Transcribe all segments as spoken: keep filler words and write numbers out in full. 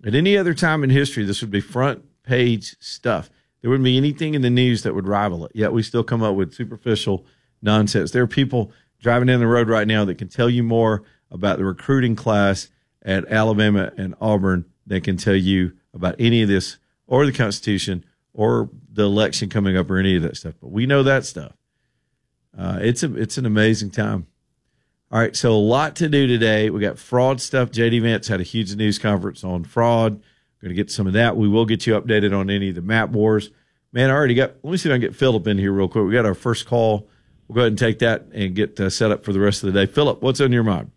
At any other time in history, this would be front page stuff. There wouldn't be anything in the news that would rival it. Yet we still come up with superficial nonsense. There are people driving down the road right now that can tell you more about the recruiting class at Alabama and Auburn than can tell you about any of this or the Constitution or the election coming up or any of that stuff. But we know that stuff. Uh, it's a, it's an amazing time. All right, so a lot to do today. We got fraud stuff. J D Vance had a huge news conference on fraud. Going to get some of that. We will get you updated on any of the map wars. Man, I already got – let me see if I can get Philip in here real quick. We got our first call. We'll go ahead and take that and get uh, set up for the rest of the day. Philip, what's on your mind?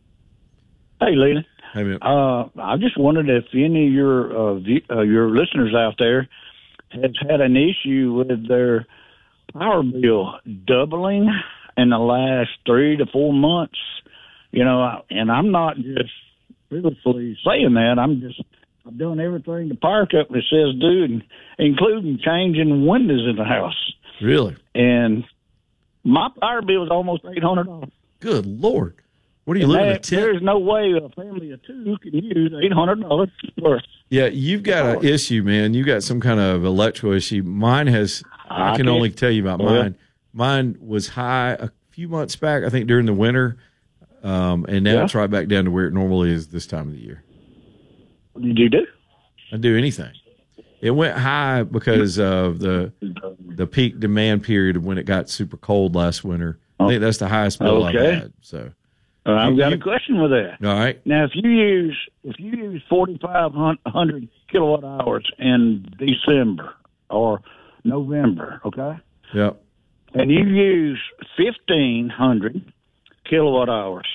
Hey, Leland. Hey, man. Uh, I just wondered if any of your uh, view, uh, your listeners out there has had an issue with their power bill doubling in the last three to four months. You know, and I'm not just frivolously saying that. I'm just I'm doing everything the power company says do, and including changing windows in the house. Really? And my power bill is almost eight hundred dollars. Good Lord. What are you living in a tent? There's no way a family of two can use eight hundred dollars worth. Yeah, you've got an issue, man. You got some kind of electrical issue. Mine has, I, I can only tell you about well, mine. Mine was high a few months back, I think during the winter, um, and now yeah. it's right back down to where it normally is this time of the year. What did you do? I do anything. It went high because of the the peak demand period when it got super cold last winter. I think that's the highest bill okay. I've had. So, uh, I've you, got you, a question with that. All right. Now, if you use if you use forty-five hundred kilowatt hours in December or November, okay? Yep. And you use fifteen hundred kilowatt hours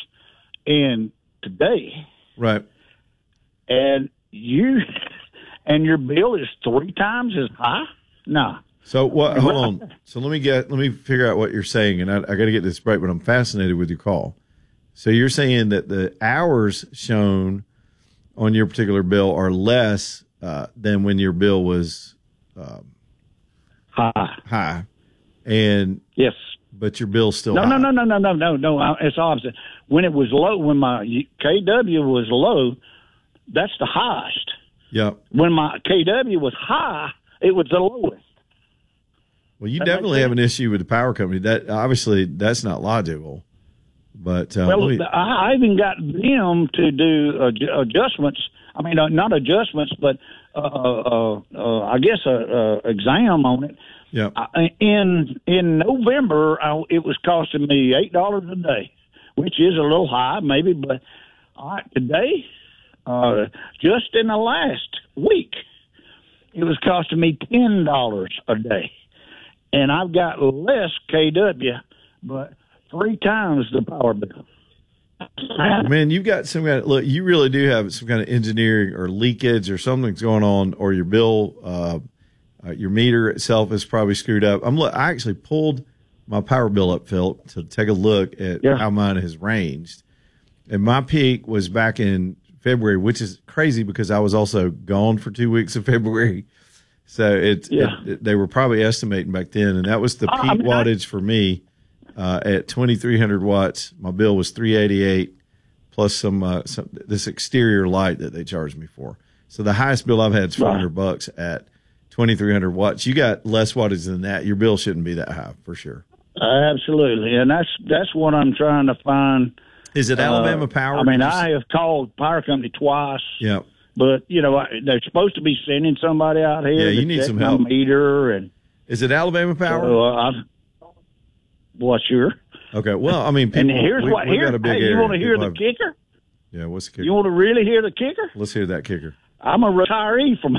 in today, right? And you and your bill is three times as high? No. So what? Hold on. So let me get let me figure out what you're saying, and I, I got to get this right. But I'm fascinated with your call. So you're saying that the hours shown on your particular bill are less uh, than when your bill was um, high. High, and yes, but your bill's still no, high. no, no, no, no, no, no, no. It's opposite. When it was low, when my K W was low, that's the highest. Yep. When my K W was high, it was the lowest. Well, you that definitely have an issue with the power company. That obviously that's not logical. But uh, well, me, I even got them to do uh, adjustments. I mean, uh, not adjustments, but uh, uh, uh, I guess a uh, uh, exam on it. Yeah. Uh, in in November, I, it was costing me eight dollars a day, which is a little high, maybe. But all right, today, uh, just in the last week, it was costing me ten dollars a day, and I've got less K W, but three times the power bill. Man, you've got some kind of, look, you really do have some kind of engineering or leakage or something's going on, or your bill, uh, uh, your meter itself is probably screwed up. I'm look, I actually pulled my power bill up, Phil, to take a look at yeah. how mine has ranged. And my peak was back in February, which is crazy because I was also gone for two weeks of February. So it, yeah. it, it they were probably estimating back then, and that was the peak uh, I mean, wattage I, for me. Uh, at twenty-three hundred watts, my bill was three eighty-eight plus some, uh, some this exterior light that they charged me for. So the highest bill I've had is four hundred bucks at twenty-three hundred watts. You got less wattage than that. Your bill shouldn't be that high for sure. Uh, absolutely, and that's that's what I'm trying to find. Is it Alabama uh, Power? I mean, I have called power company twice. Yeah, but you know I, they're supposed to be sending somebody out here. Yeah, you to need check some my help. Meter and is it Alabama Power? So, uh, I've, well, sure. Okay. Well, I mean, people, and here's we, what we here. got a big hey, you want to hear the have, kicker? Yeah. What's the kicker? You want to really hear the kicker? Let's hear that kicker. I'm a retiree from.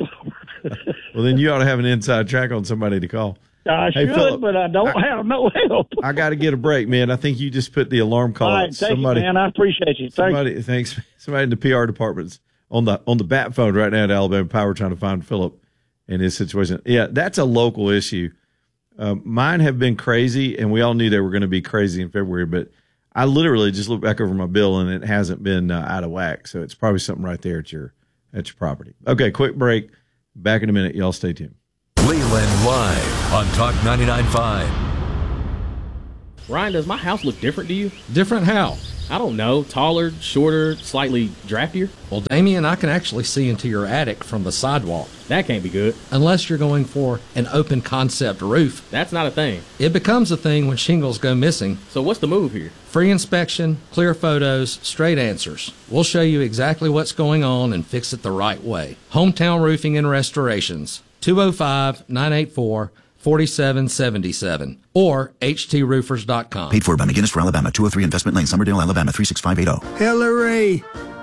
Well, then you ought to have an inside track on somebody to call. I hey, should, Phillip, but I don't I, have no help. I got to get a break, man. I think you just put the alarm call. All right, out. thank somebody, you, man. I appreciate you. Thank somebody, you. thanks. Somebody in the P R department's on the on the bat phone right now at Alabama Power trying to find Phillip in his situation. Yeah, that's a local issue. Uh, mine have been crazy, and we all knew they were going to be crazy in February, but I literally just looked back over my bill, and it hasn't been uh, out of whack, so it's probably something right there at your at your property. Okay, quick break. Back in a minute. Y'all stay tuned. Leland Live on Talk ninety-nine point five. Ryan, does my house look different to you? Different how? I don't know, taller, shorter, slightly draftier? Well, Damien, I can actually see into your attic from the sidewalk. That can't be good. Unless you're going for an open concept roof. That's not a thing. It becomes a thing when shingles go missing. So what's the move here? Free inspection, clear photos, straight answers. We'll show you exactly what's going on and fix it the right way. Hometown Roofing and Restorations, two oh five, nine eight four, four seven seven seven or h t roofers dot com. Paid for by McGinnis for Alabama, two oh three Investment Lane, Summerdale, Alabama, three six five eight oh. Hillary!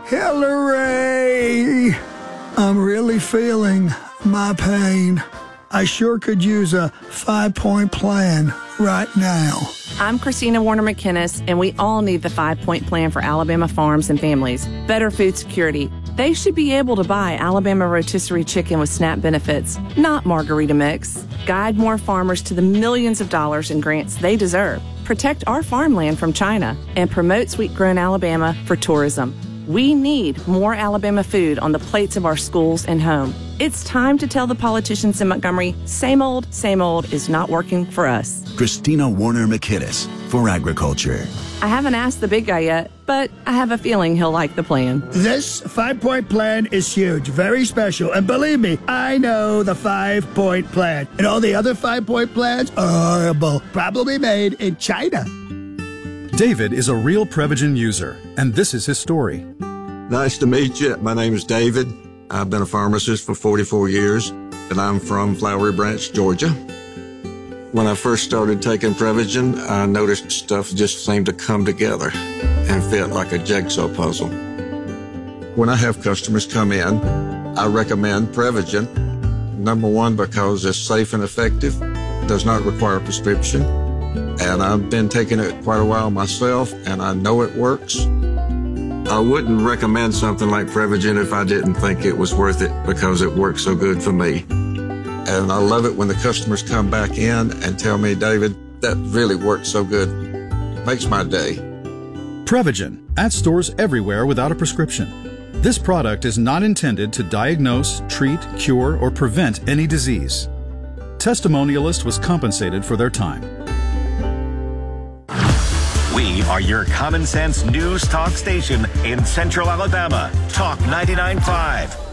Hillary! I'm really feeling my pain. I sure could use a five-point plan right now. I'm Christina Warner McKinnis, and we all need the five-point plan for Alabama farms and families. Better food security. They should be able to buy Alabama rotisserie chicken with SNAP benefits, not margarita mix. Guide more farmers to the millions of dollars in grants they deserve. Protect our farmland from China and promote sweet-grown Alabama for tourism. We need more Alabama food on the plates of our schools and home. It's time to tell the politicians in Montgomery, same old, same old is not working for us. Christina Warner McKinnis for Agriculture. I haven't asked the big guy yet, but I have a feeling he'll like the plan. This five-point plan is huge, very special, and believe me, I know the five-point plan. And all the other five-point plans are horrible, probably made in China. David is a real Prevagen user, and this is his story. Nice to meet you. My name is David. I've been a pharmacist for forty-four years, and I'm from Flowery Branch, Georgia. When I first started taking Prevagen, I noticed stuff just seemed to come together and fit like a jigsaw puzzle. When I have customers come in, I recommend Prevagen. Number one, because it's safe and effective, does not require a prescription, and I've been taking it quite a while myself, and I know it works. I wouldn't recommend something like Prevagen if I didn't think it was worth it because it works so good for me. And I love it when the customers come back in and tell me, David, that really works so good. Makes my day. Prevagen, at stores everywhere without a prescription. This product is not intended to diagnose, treat, cure, or prevent any disease. Testimonialist was compensated for their time. We are your common sense news talk station in Central Alabama. Talk ninety-nine point five.